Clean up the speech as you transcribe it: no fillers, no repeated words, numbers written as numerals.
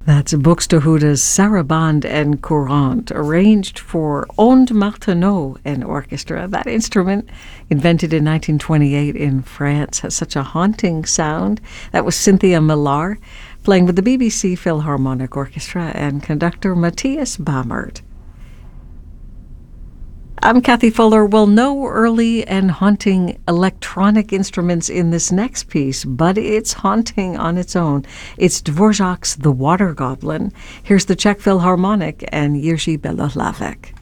That's Buxtehude's Sarabande and Courante, arranged for Ondes Martenot and Orchestra. That instrument, invented in 1928 in France, has such a haunting sound. That was Cynthia Millar, playing with the BBC Philharmonic Orchestra and conductor Matthias Bamert. I'm Kathy Fuller. Well, no early and haunting electronic instruments in this next piece, but it's haunting on its own. It's Dvorak's The Water Goblin. Here's the Czech Philharmonic and Jiří Belohlavek.